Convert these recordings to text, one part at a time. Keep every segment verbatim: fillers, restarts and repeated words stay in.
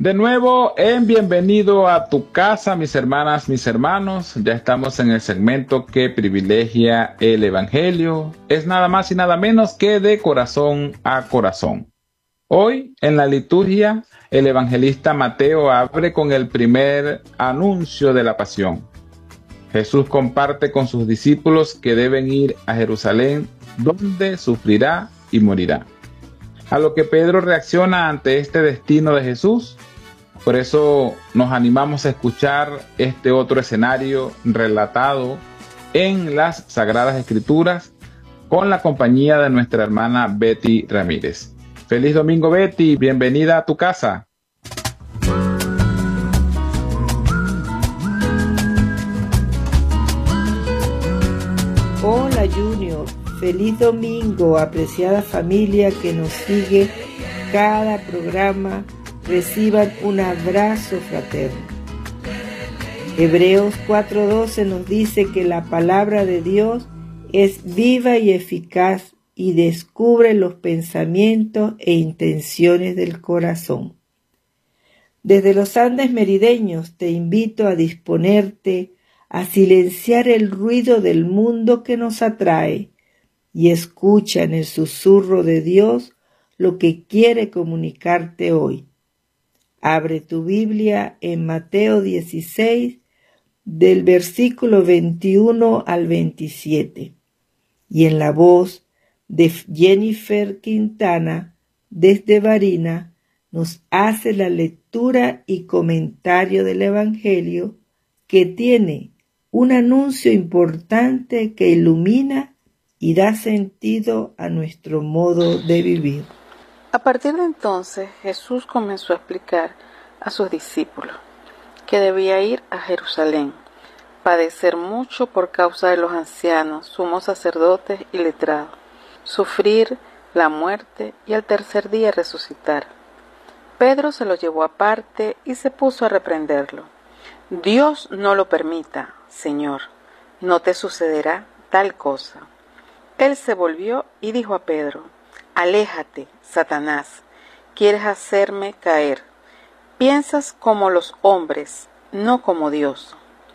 De nuevo, en bienvenido a tu casa, mis hermanas, mis hermanos. Ya estamos en el segmento que privilegia el Evangelio. Es nada más y nada menos que de corazón a corazón. Hoy, en la liturgia, el evangelista Mateo abre con el primer anuncio de la pasión. Jesús comparte con sus discípulos que deben ir a Jerusalén, donde sufrirá y morirá. A lo que Pedro reacciona ante este destino de Jesús. Por eso nos animamos a escuchar este otro escenario relatado en las Sagradas Escrituras con la compañía de nuestra hermana Betty Ramírez. Feliz domingo, Betty, bienvenida a tu casa. Hola Junior, feliz domingo, apreciada familia que nos sigue cada programa. Reciban un abrazo fraterno. Hebreos cuatro doce nos dice que la palabra de Dios es viva y eficaz y descubre los pensamientos e intenciones del corazón. Desde los Andes merideños te invito a disponerte a silenciar el ruido del mundo que nos atrae y escucha en el susurro de Dios lo que quiere comunicarte hoy. Abre tu Biblia en Mateo dieciséis, del versículo veintiuno al veintisiete, y en la voz de Jennifer Quintana, desde Barina, nos hace la lectura y comentario del Evangelio, que tiene un anuncio importante que ilumina y da sentido a nuestro modo de vivir. A partir de entonces, Jesús comenzó a explicar a sus discípulos que debía ir a Jerusalén, padecer mucho por causa de los ancianos, sumos sacerdotes y letrados, sufrir la muerte y al tercer día resucitar. Pedro se lo llevó aparte y se puso a reprenderlo. Dios no lo permita, Señor, no te sucederá tal cosa. Él se volvió y dijo a Pedro: Aléjate, Satanás, quieres hacerme caer. Piensas como los hombres, no como Dios.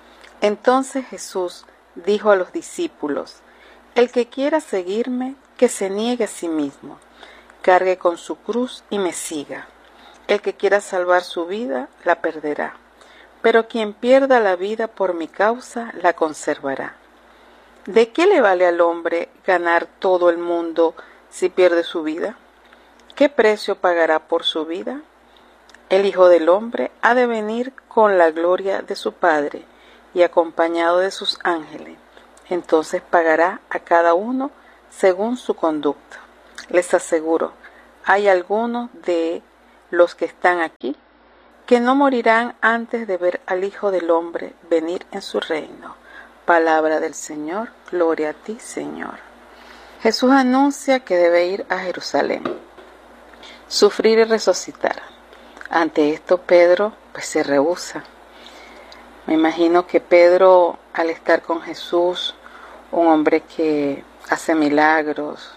Entonces Jesús dijo a los discípulos: El que quiera seguirme, que se niegue a sí mismo, cargue con su cruz y me siga. El que quiera salvar su vida, la perderá. Pero quien pierda la vida por mi causa, la conservará. ¿De qué le vale al hombre ganar todo el mundo si pierde su vida? ¿Qué precio pagará por su vida? El Hijo del Hombre ha de venir con la gloria de su Padre y acompañado de sus ángeles. Entonces pagará a cada uno según su conducta. Les aseguro, hay algunos de los que están aquí que no morirán antes de ver al Hijo del Hombre venir en su reino. Palabra del Señor, gloria a ti, Señor. Jesús anuncia que debe ir a Jerusalén, sufrir y resucitar. Ante esto Pedro pues se rehúsa. Me imagino que Pedro, al estar con Jesús, un hombre que hace milagros,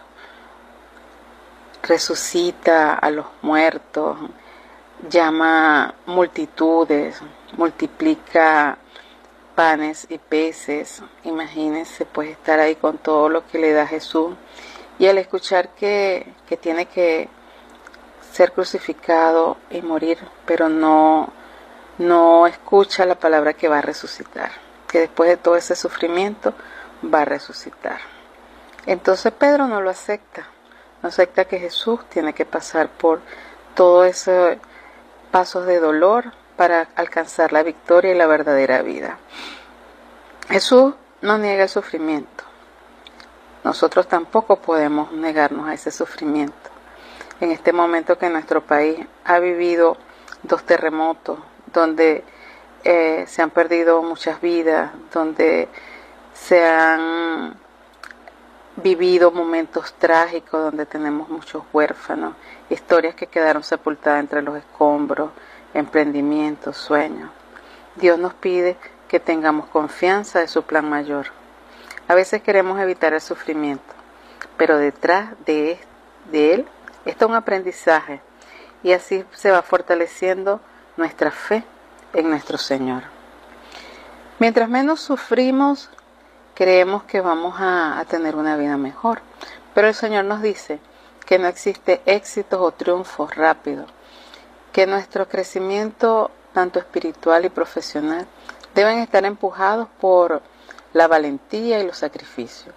resucita a los muertos, llama multitudes, multiplica panes y peces. Imagínense pues estar ahí con todo lo que le da Jesús, y al escuchar que, que tiene que ser crucificado y morir, pero no, no escucha la palabra que va a resucitar, que después de todo ese sufrimiento va a resucitar. Entonces Pedro no lo acepta, no acepta que Jesús tiene que pasar por todos esos pasos de dolor para alcanzar la victoria y la verdadera vida. Jesús no niega el sufrimiento. Nosotros tampoco podemos negarnos a ese sufrimiento. En este momento que nuestro país ha vivido dos terremotos, donde eh, se han perdido muchas vidas, donde se han vivido momentos trágicos, donde tenemos muchos huérfanos, historias que quedaron sepultadas entre los escombros, emprendimientos, sueños. Dios nos pide que tengamos confianza de su plan mayor. A veces queremos evitar el sufrimiento, pero detrás de, de él está un aprendizaje, y así se va fortaleciendo nuestra fe en nuestro Señor. Mientras menos sufrimos, creemos que vamos a, a tener una vida mejor. Pero el Señor nos dice que no existe éxitos o triunfos rápidos, que nuestro crecimiento, tanto espiritual y profesional, deben estar empujados por la valentía y los sacrificios.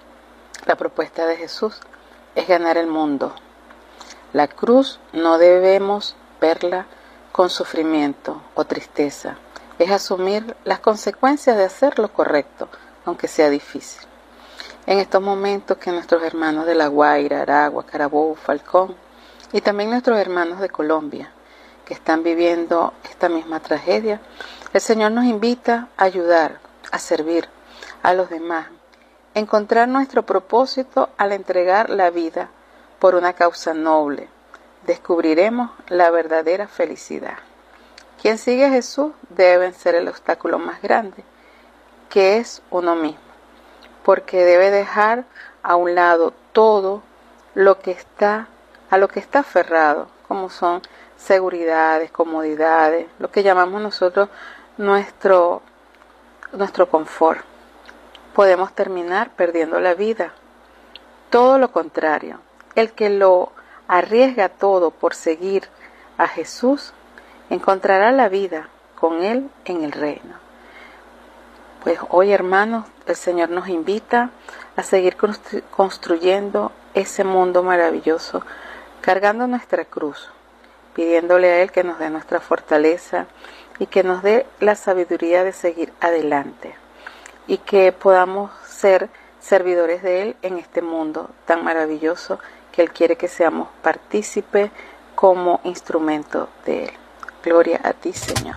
La propuesta de Jesús es ganar el mundo. La cruz no debemos verla con sufrimiento o tristeza. Es asumir las consecuencias de hacer lo correcto, aunque sea difícil. En estos momentos que nuestros hermanos de La Guaira, Aragua, Carabobo, Falcón y también nuestros hermanos de Colombia que están viviendo esta misma tragedia, el Señor nos invita a ayudar, a servir a los demás, encontrar nuestro propósito al entregar la vida por una causa noble. Descubriremos la verdadera felicidad. Quien sigue a Jesús debe vencer el obstáculo más grande, que es uno mismo, porque debe dejar a un lado todo lo que está, a lo que está aferrado, como son seguridades, comodidades, lo que llamamos nosotros nuestro, nuestro confort. Podemos terminar perdiendo la vida. Todo lo contrario, el que lo arriesga todo por seguir a Jesús, encontrará la vida con Él en el reino. Pues hoy, hermanos, el Señor nos invita a seguir constru- construyendo ese mundo maravilloso, cargando nuestra cruz, pidiéndole a Él que nos dé nuestra fortaleza y que nos dé la sabiduría de seguir adelante y que podamos ser servidores de Él en este mundo tan maravilloso que Él quiere que seamos partícipes como instrumento de Él. Gloria a ti, Señor.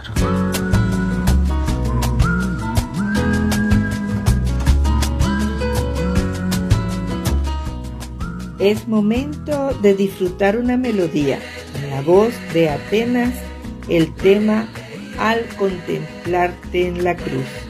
Es momento de disfrutar una melodía. En la voz de Atenas, el tema Al contemplarte en la cruz.